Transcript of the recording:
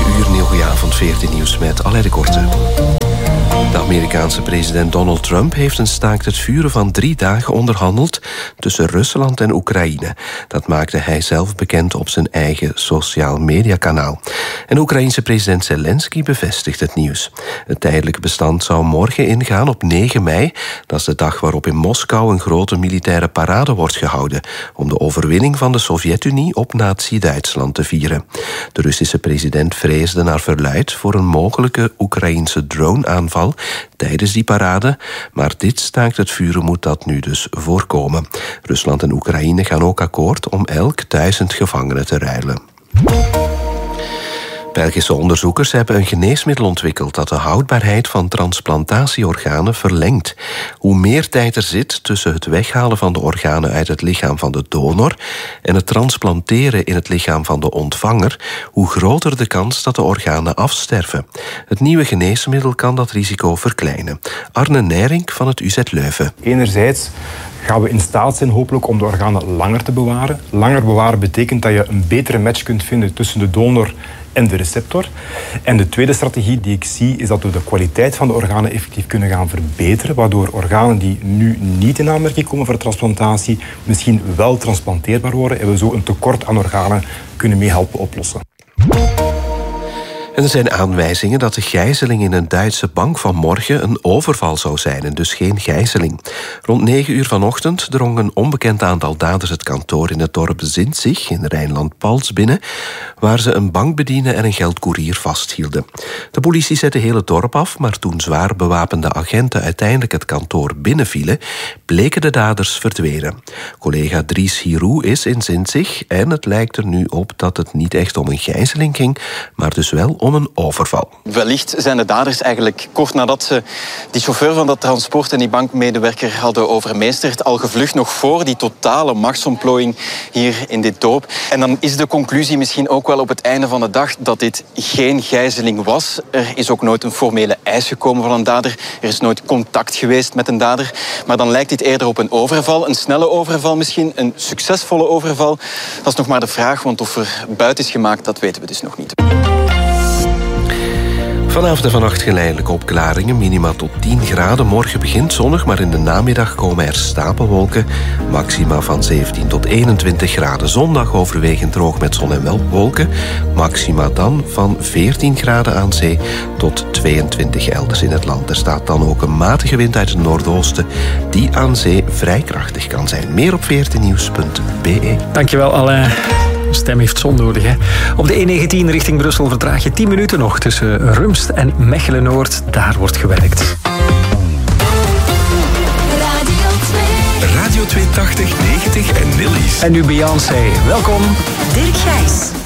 uur, nieuw goedenavond, 14 nieuws met Alain de Korte. De Amerikaanse president Donald Trump heeft een staakt het vuren van 3 dagen onderhandeld tussen Rusland en Oekraïne. Dat maakte hij zelf bekend op zijn eigen sociaal mediakanaal. En de Oekraïense president Zelensky bevestigt het nieuws. Het tijdelijke bestand zou morgen ingaan op 9 mei. Dat is de dag waarop in Moskou een grote militaire parade wordt gehouden om de overwinning van de Sovjet-Unie op nazi-Duitsland te vieren. De Russische president vreesde naar verluidt voor een mogelijke Oekraïense drone-aanval tijdens die parade, maar dit staakt het vuren moet dat nu dus voorkomen. Rusland en Oekraïne gaan ook akkoord om elk 1000 gevangenen te ruilen. Belgische onderzoekers hebben een geneesmiddel ontwikkeld dat de houdbaarheid van transplantatieorganen verlengt. Hoe meer tijd er zit tussen het weghalen van de organen uit het lichaam van de donor en het transplanteren in het lichaam van de ontvanger, hoe groter de kans dat de organen afsterven. Het nieuwe geneesmiddel kan dat risico verkleinen. Arne Nijrink van het UZ Leuven. Enerzijds gaan we in staat zijn hopelijk om de organen langer te bewaren. Langer bewaren betekent dat je een betere match kunt vinden tussen de donor en de receptor. En de tweede strategie die ik zie is dat we de kwaliteit van de organen effectief kunnen gaan verbeteren, waardoor organen die nu niet in aanmerking komen voor transplantatie misschien wel transplanteerbaar worden en we zo een tekort aan organen kunnen mee helpen oplossen. En er zijn aanwijzingen dat de gijzeling in een Duitse bank vanmorgen een overval zou zijn en dus geen gijzeling. Rond 9 uur vanochtend drong een onbekend aantal daders het kantoor in het dorp Zinzig in Rijnland-Palts binnen, waar ze een bankbediende en een geldkoerier vasthielden. De politie zette heel het dorp af, maar toen zwaar bewapende agenten uiteindelijk het kantoor binnenvielen, bleken de daders verdwenen. Collega Dries Hirou is in Zinzig en het lijkt er nu op dat het niet echt om een gijzeling ging, maar dus wel om een overval. Wellicht zijn de daders eigenlijk kort nadat ze die chauffeur van dat transport en die bankmedewerker hadden overmeesterd al gevlucht, nog voor die totale machtsontplooiing hier in dit dorp. En dan is de conclusie misschien ook wel op het einde van de dag dat dit geen gijzeling was. Er is ook nooit een formele eis gekomen van een dader. Er is nooit contact geweest met een dader. Maar dan lijkt dit eerder op een overval. Een snelle overval misschien, een succesvolle overval. Dat is nog maar de vraag, want of er buit is gemaakt, dat weten we dus nog niet. Vanavond en vannacht geleidelijke opklaringen, minima tot 10 graden. Morgen begint zonnig, maar in de namiddag komen er stapelwolken. Maxima van 17 tot 21 graden. Zondag overwegend droog met zon en wolken. Maxima dan van 14 graden aan zee tot 22 elders in het land. Er staat dan ook een matige wind uit het noordoosten die aan zee vrij krachtig kan zijn. Meer op 14nieuws.be. Dankjewel, Alain. Stem heeft zon nodig, hè. Op de E19 richting Brussel vertraag je 10 minuten nog tussen Rumst en Mechelen-Noord. Daar wordt gewerkt. Radio 280, 90 en Nillies. En nu Beyoncé. Welkom. Dirk Gijs.